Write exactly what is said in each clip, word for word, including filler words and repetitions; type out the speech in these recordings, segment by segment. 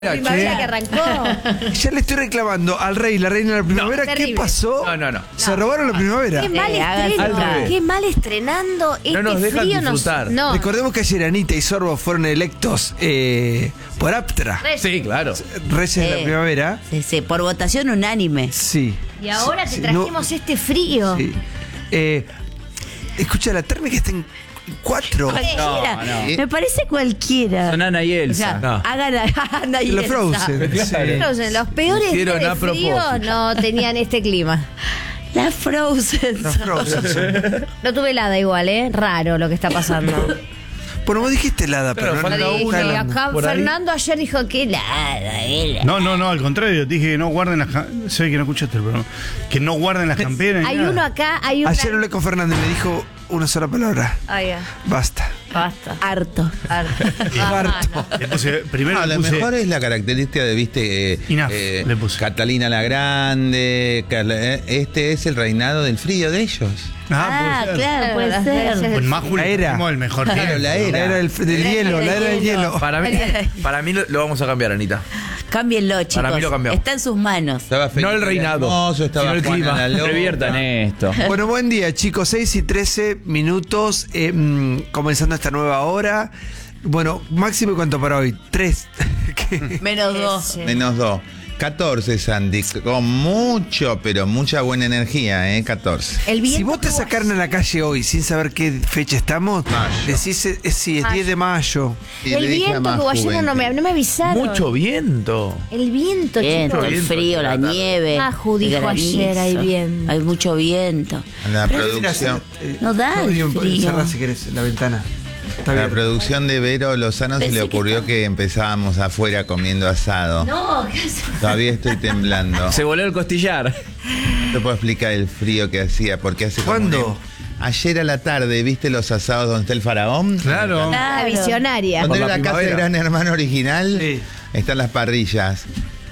La primavera que arrancó. Ya le estoy reclamando al rey y la reina de la primavera. No, ¿Qué terrible. pasó? No, no, no. Se robaron la primavera. Qué mal Eh, hagan estreno. al Qué mal estrenando. Este No nos dejan frío nos- disfrutar. No. Recordemos que ayer Anita y Sorbo fueron electos eh, por Aptra, Res- Sí, claro. Reyes de la Sí. Primavera. Sí, sí, por votación unánime. Sí. Y ahora Sí, te sí, no- trajimos este frío. sí. Eh, escucha, la térmica está en cuatro. Cualquiera. No, no. Me parece cualquiera. Son Ana y Elsa. O sea, No. hagan a Ana y Los Elsa. Frozen. Claro. Sí. Entonces, los peores Hicieron días a de frío propósito. no tenían este clima. La Frozen. Los Frozen. No tuve helada igual, ¿eh? Raro lo que está pasando. Bueno, vos dijiste helada, Claro, pero no, falta no, Dije, una. hablando. acá Por ahí. Fernando ayer dijo que helada, helada. No, no, no, al contrario, dije que no guarden las cam- sé que no escuchaste el programa. Que no guarden las camperas. ni Hay nada. uno acá, hay una... Ayer hablé con Fernando y me dijo una sola palabra. Ah, ya. Basta. Basta. Harto. Harto. Harto. Le puse- primero No, le lo puse- mejor es la característica de, viste, eh, Enough, eh, le puse. Catalina la Grande. Carla- eh, este es el reinado del frío de ellos. Ah, puede ser. claro, puede Las ser. veces- Con más La Julio era. tenemos el mejor Claro, tiempo. la era. La era del, del hielo, la era del hielo. Para mí, para mí lo, lo vamos a cambiar, Anita. Cámbienlo, chicos. Para mí lo cambiamos. Está en sus manos. Estaba No el Felipe reinado, Hermoso, estaba sino el Juana clima. la Loca. Reviertan esto. Bueno, buen día, chicos. seis y trece minutos. eh, mm, comenzando esta nueva hora. Bueno, máximo, ¿cuánto para hoy? tres. ¿Qué? Menos dos. Ese. Menos dos. catorce, Sandy. Con mucho, pero mucha buena energía, ¿eh? catorce. El viento Si vos te que sacaran a la calle hoy sin saber qué fecha estamos, Mayo. decís, eh, sí, es Mayo. diez de mayo. Y El le dije a viento que Mascu, ayer no me, vente. no me avisaron. Mucho viento. El viento, Viento, chicos. el viento, frío, la la tarde. nieve. Maju dijo el granizo. ayer, hay viento. Hay mucho viento. La producción, Eh, No da el digo, frío. cerrá si querés la ventana. Está la bien. producción de Vero Lozano se Pensé le que ocurrió estaba- que empezábamos afuera comiendo asado. No, ¿qué haces? Todavía estoy temblando. Se voló el costillar. No te puedo explicar el frío que hacía, porque hace como ¿Cuándo? un- Ayer a la tarde, ¿viste los asados donde está el faraón? Claro. La visionaria. Donde Por era la la casa del primavera. Gran Hermano original, Sí. están las parrillas.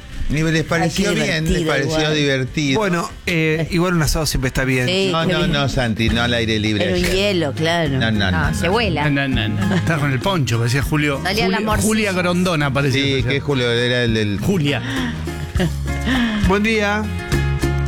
Y les pareció qué bien, les divertido pareció igual. divertido. Bueno, eh, igual un asado siempre está bien. Sí, no, qué no, bien. no, Santi, no al aire libre. Pero ayer. hielo, claro. No, no, no. No, no. se vuela. No, no, no. Está con el poncho, parecía Julio. Salía la Julio- morcilla. Julia Grondona parecía. Sí, que Julio era el del. Julia. Buen día.